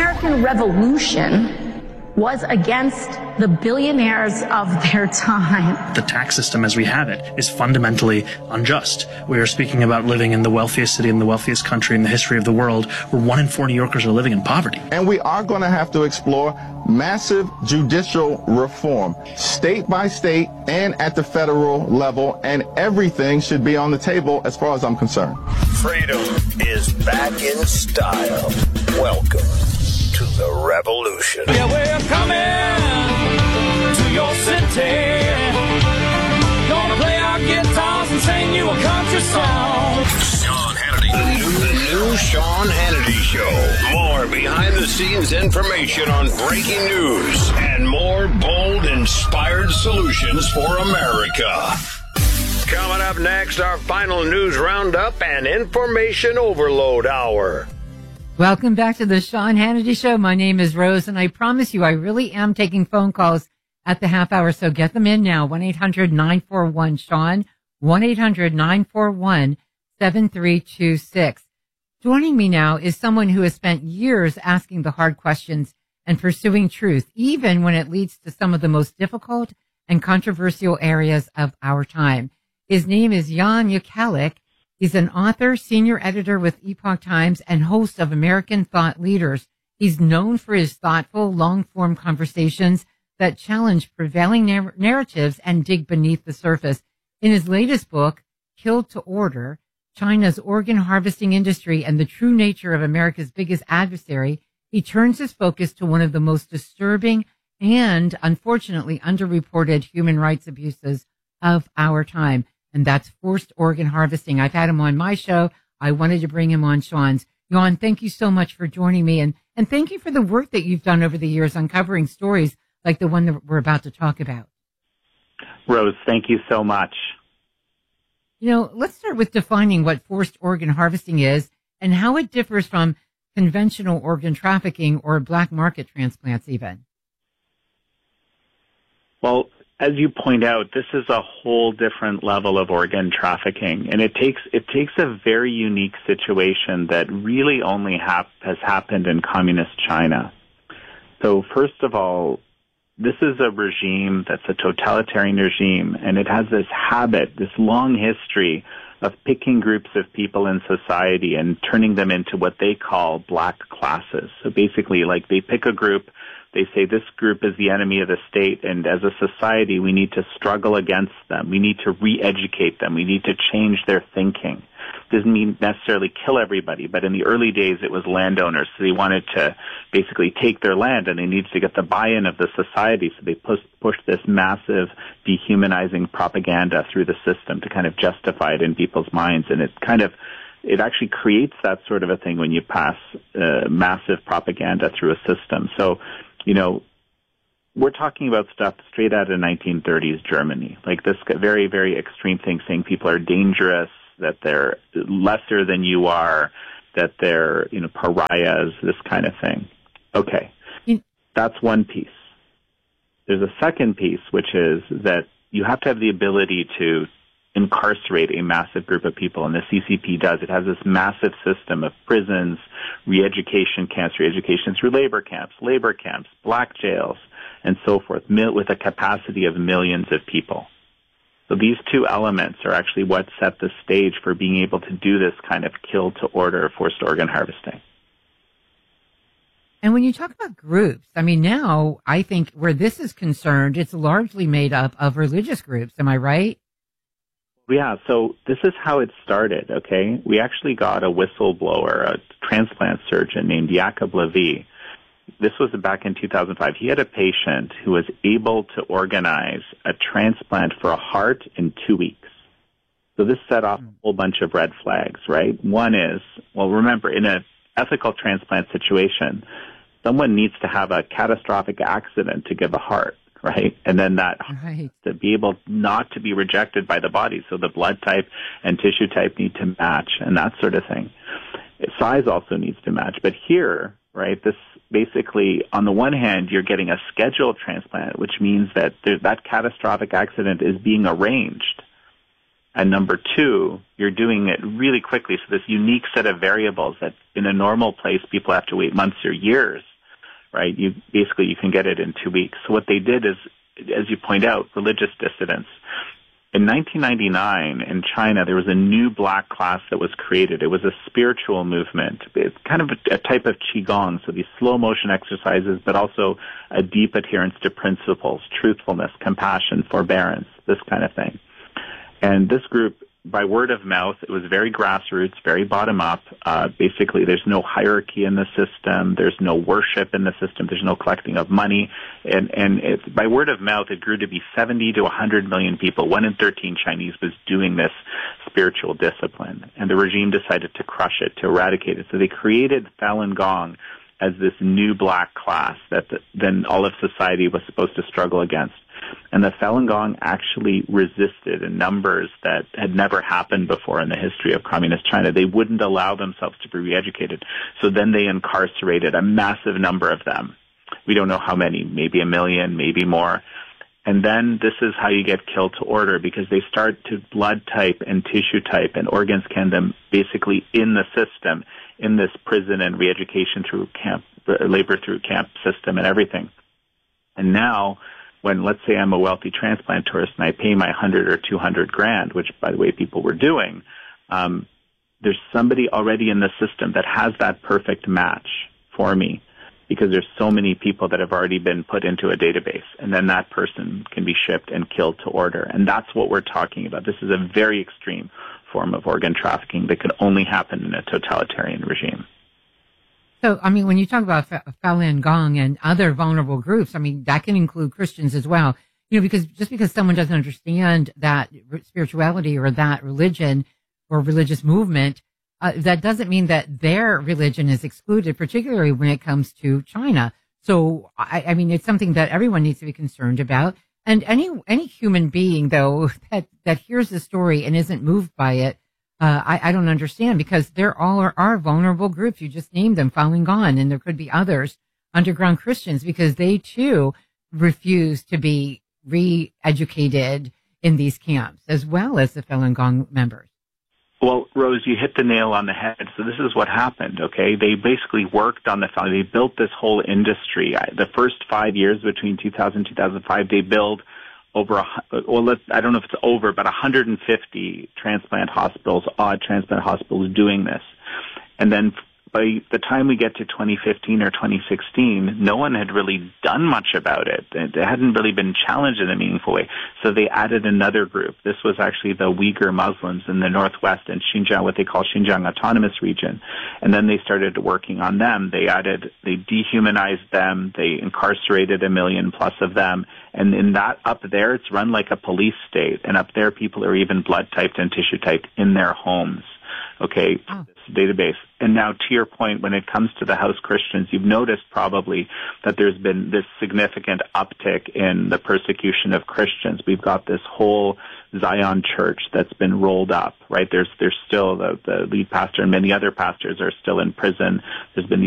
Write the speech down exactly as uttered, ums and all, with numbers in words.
American Revolution was against the billionaires of their time. The tax system as we have it is fundamentally unjust. We are speaking about living in the wealthiest city in the wealthiest country in the history of the world, where one in four New Yorkers are living in poverty. And we are going to have to explore massive judicial reform, state by state and at the federal level, and everything should be on the table as far as I'm concerned. Freedom is back in style. Welcome to the revolution. Yeah, we're coming to your city. Gonna play our guitars and sing you a country song. Sean Hannity. The new, the new Sean Hannity Show. More behind-the-scenes information on breaking news and more bold, inspired solutions for America. Coming up next, our final news roundup and information overload hour. Welcome back to the Sean Hannity Show. My name is Rose, and I promise you I really am taking phone calls at the half hour, so get them in now. one eight hundred nine four one Sean, one eight hundred nine four one seven three two six. Joining me now is someone who has spent years asking the hard questions and pursuing truth, even when it leads to some of the most difficult and controversial areas of our time. His name is Jan Jekielek. He's an author, senior editor with Epoch Times, and host of American Thought Leaders. He's known for his thoughtful, long-form conversations that challenge prevailing nar- narratives and dig beneath the surface. In his latest book, Killed to Order, China's Organ Harvesting Industry and the True Nature of America's Biggest Adversary, he turns his focus to one of the most disturbing and, unfortunately, underreported human rights abuses of our time. And that's forced organ harvesting. I've had him on my show. I wanted to bring him on Sean's. Jan, thank you so much for joining me. And, and thank you for the work that you've done over the years uncovering stories like the one that we're about to talk about. Rose, thank you so much. You know, let's start with defining what forced organ harvesting is and how it differs from conventional organ trafficking or black market transplants even. Well, as you point out, this is a whole different level of organ trafficking, and it takes it takes a very unique situation that really only hap- has happened in communist China. So first of all, this is a regime that's a totalitarian regime, and it has this habit, this long history of picking groups of people in society and turning them into what they call black classes. So basically, like, they pick a group. They say this group is the enemy of the state, and as a society, we need to struggle against them. We need to re-educate them. We need to change their thinking. Doesn't mean necessarily kill everybody, but in the early days, it was landowners. So they wanted to basically take their land, and they needed to get the buy-in of the society. So they push, pushed this massive dehumanizing propaganda through the system to kind of justify it in people's minds. And it kind of It actually creates that sort of a thing when you pass uh, massive propaganda through a system. So, you know, we're talking about stuff straight out of nineteen thirties Germany, like this very, very extreme thing, saying people are dangerous, that they're lesser than you are, that they're, you know, pariahs, this kind of thing. Okay, that's one piece. There's a second piece, which is that you have to have the ability to incarcerate a massive group of people, and the C C P does. It has this massive system of prisons, re-education camps, re-education through labor camps, labor camps, black jails, and so forth, with a capacity of millions of people. So these two elements are actually what set the stage for being able to do this kind of kill-to-order forced organ harvesting. And when you talk about groups, I mean, now I think where this is concerned, it's largely made up of religious groups. Am I right? Yeah, so this is how it started, okay? We actually got a whistleblower, a transplant surgeon named Jacob Levy. This was back in two thousand five. He had a patient who was able to organize a transplant for a heart in two weeks. So this set off a whole bunch of red flags, right? One is, well, remember, in an ethical transplant situation, someone needs to have a catastrophic accident to give a heart, right? And then that right. to be able not to be rejected by the body. So the blood type and tissue type need to match and that sort of thing. Size also needs to match. But here, right, this basically, on the one hand, you're getting a scheduled transplant, which means that there, that catastrophic accident is being arranged. And number two, you're doing it really quickly. So this unique set of variables that in a normal place, people have to wait months or years right? You basically, you can get it in two weeks. So what they did is, as you point out, religious dissidents. In nineteen ninety-nine, in China, there was a new black class that was created. It was a spiritual movement. It's kind of a, a type of qigong, so these slow motion exercises, but also a deep adherence to principles, truthfulness, compassion, forbearance, this kind of thing. And this group, by word of mouth, it was very grassroots, very bottom up. Uh, basically, there's no hierarchy in the system. There's no worship in the system. There's no collecting of money. And, and it, by word of mouth, it grew to be seventy to one hundred million people. One in thirteen Chinese was doing this spiritual discipline. And the regime decided to crush it, to eradicate it. So they created Falun Gong as this new black class that the, then all of society was supposed to struggle against. And the Falun Gong actually resisted in numbers that had never happened before in the history of communist China. They wouldn't allow themselves to be re-educated. So then they incarcerated a massive number of them. We don't know how many, maybe a million, maybe more. And then this is how you get killed to order, because they start to blood type and tissue type and organ scan them basically in the system, in this prison and re-education through camp, labor through camp system and everything. And now, when, let's say, I'm a wealthy transplant tourist and I pay my hundred or two hundred grand, which, by the way, people were doing, um, there's somebody already in the system that has that perfect match for me, because there's so many people that have already been put into a database, and then that person can be shipped and killed to order. And that's what we're talking about. This is a very extreme form of organ trafficking that could only happen in a totalitarian regime. So, I mean, when you talk about Falun Gong and other vulnerable groups, I mean, that can include Christians as well. You know, because just because someone doesn't understand that spirituality or that religion or religious movement, uh, that doesn't mean that their religion is excluded, particularly when it comes to China. So, I, I mean, it's something that everyone needs to be concerned about. And any any human being, though, that, that hears the story and isn't moved by it, Uh, I, I don't understand, because there all are, are vulnerable groups. You just named them, Falun Gong, and there could be others, underground Christians, because they too refuse to be re-educated in these camps, as well as the Falun Gong members. Well, Rose, you hit the nail on the head. So this is what happened, okay? They basically worked on the Falun. They built this whole industry. The first five years between two thousand and two thousand five, they built over, a, well, let's, I don't know if it's over, but one hundred fifty transplant hospitals, odd transplant hospitals doing this. And then by the time we get to twenty fifteen or twenty sixteen, no one had really done much about it. It hadn't really been challenged in a meaningful way. So they added another group. This was actually the Uyghur Muslims in the northwest and Xinjiang, what they call Xinjiang Autonomous Region. And then they started working on them. They added, they dehumanized them. They incarcerated a million plus of them. And in that, up there, it's run like a police state. And up there, people are even blood typed and tissue typed in their homes. Okay, oh. This database. And now, to your point, when it comes to the house Christians, you've noticed probably that there's been this significant uptick in the persecution of Christians. We've got this whole Zion Church that's been rolled up, right? There's there's still the, the lead pastor and many other pastors are still in prison. There's been